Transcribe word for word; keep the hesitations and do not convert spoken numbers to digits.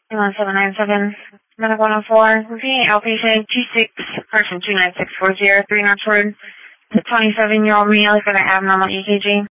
one seven nine seven, medical one oh four, repeating outpatient two six, person two nine six four zero three Knoxford. The twenty-seven-year-old male has got an abnormal E K G.